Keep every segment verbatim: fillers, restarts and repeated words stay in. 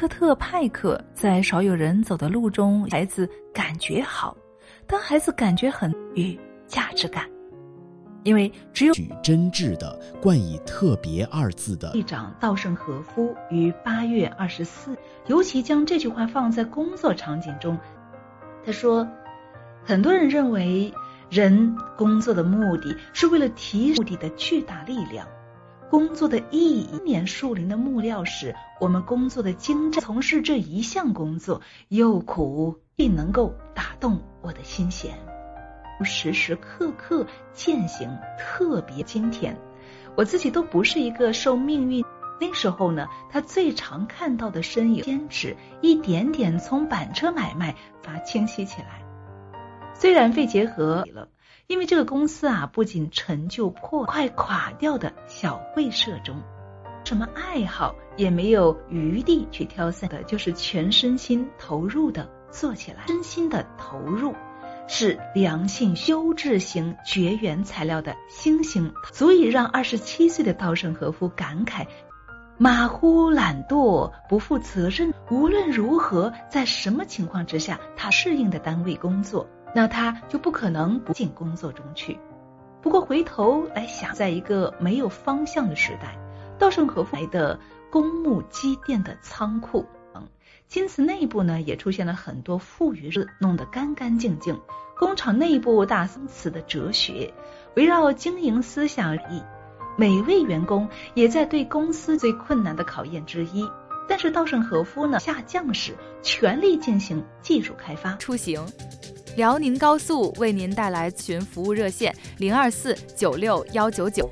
克特派克在少有人走的路中，孩子感觉好，当孩子感觉很与价值感，因为只有取真挚的冠以特别二字的议长稻盛和夫于八月二十四，尤其将这句话放在工作场景中。他说，很多人认为人工作的目的是为了提目的的巨大力量，工作的意义。今年树林的木料时，我们工作的精湛，从事这一项工作又苦亦能够打动我的心弦，时时刻刻践行。特别今天我自己都不是一个受命运，那时候呢，他最常看到的身影坚持一点点从板车买卖发清晰起来。虽然肺结核了，因为这个公司啊，不仅陈旧破快垮掉的小会社中，什么爱好也没有余地去挑散的，就是全身心投入的做起来。身心的投入是良性优质型绝缘材料的新型，足以让二十七岁的稻盛和夫感慨，马虎懒惰不负责任，无论如何在什么情况之下他适应的单位工作，那他就不可能不进工作中去。不过回头来想，在一个没有方向的时代，稻盛和夫来的公募机电的仓库，金瓷内部呢也出现了很多富余字，弄得干干净净。工厂内部大宗词的哲学，围绕经营思想意，每位员工也在对公司最困难的考验之一。但是稻盛和夫呢，下降时全力进行技术开发。 出行，辽宁高速为您带来咨询服务热线零二四九六幺九九。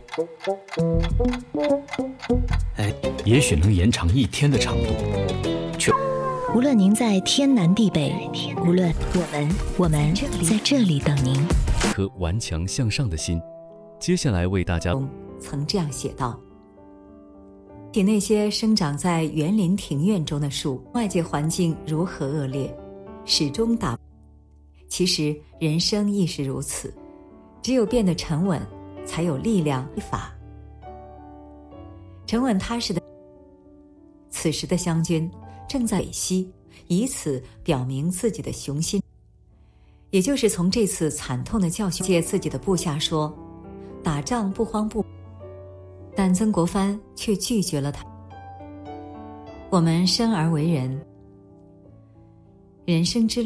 哎，也许能延长一天的长度。却无论您在天南地北，无论我们我们在这里等您。 颗顽强向上的心，接下来为大家曾这样写道：比那些生长在园林庭院中的树，外界环境如何恶劣，始终打。其实人生亦是如此，只有变得沉稳，才有力量一法。沉稳踏实的，此时的湘军正在尾息，以此表明自己的雄心。也就是从这次惨痛的教训，借自己的部下说，打仗不慌不，但曾国藩却拒绝了他。我们生而为人，人生之